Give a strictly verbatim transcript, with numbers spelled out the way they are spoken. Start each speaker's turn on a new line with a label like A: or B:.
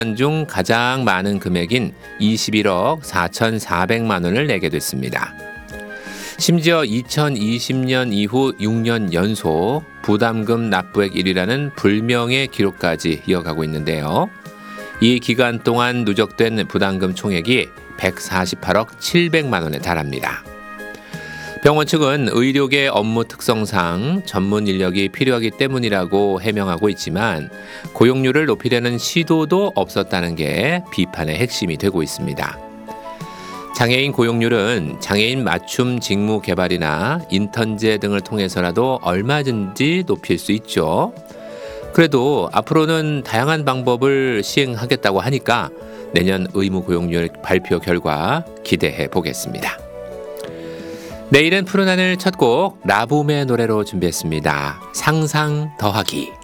A: 중 가장 많은 금액인 이십일억 사천사백만 원을 내게 됐습니다. 심지어 이천이십 년 이후 육 년 연속 부담금 납부액 일 위라는 불명예 기록까지 이어가고 있는데요. 이 기간 동안 누적된 부담금 총액이 백사십팔억 칠백만 원에 달합니다. 병원 측은 의료계 업무 특성상 전문 인력이 필요하기 때문이라고 해명하고 있지만 고용률을 높이려는 시도도 없었다는 게 비판의 핵심이 되고 있습니다. 장애인 고용률은 장애인 맞춤 직무 개발이나 인턴제 등을 통해서라도 얼마든지 높일 수 있죠. 그래도 앞으로는 다양한 방법을 시행하겠다고 하니까 내년 의무 고용률 발표 결과 기대해 보겠습니다. 내일은 푸른 하늘 첫 곡 라붐의 노래로 준비했습니다. 상상 더하기.